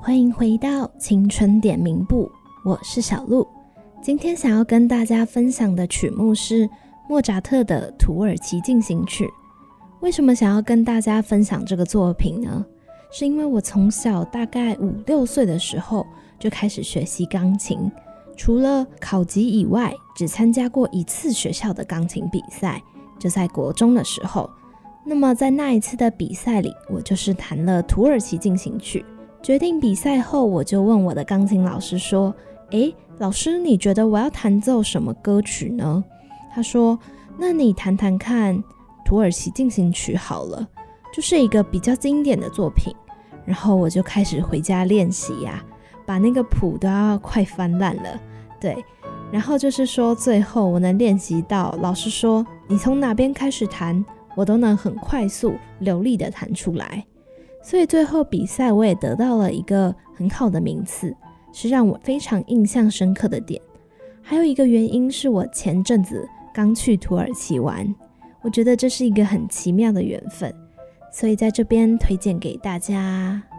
欢迎回到青春点名部，我是小鹿。今天想要跟大家分享的曲目是莫扎特的土耳其进行曲。为什么想要跟大家分享这个作品呢？是因为我从小大概5-6岁的时候就开始学习钢琴，除了考级以外，只参加过1次学校的钢琴比赛，就在国中的时候。那么在那一次的比赛里，我就是弹了土耳其进行曲。决定比赛后，我就问我的钢琴老师说，老师，你觉得我要弹奏什么歌曲呢？他说，那你弹弹看土耳其进行曲好了，就是一个比较经典的作品。然后我就开始回家练习呀，把那个谱都要快翻烂了。对，然后就是说最后我能练习到老师说你从哪边开始弹，我都能很快速流利的弹出来。所以最后比赛我也得到了一个很好的名次，是让我非常印象深刻的点。还有一个原因是我前阵子刚去土耳其玩，我觉得这是一个很奇妙的缘分，所以在这边推荐给大家。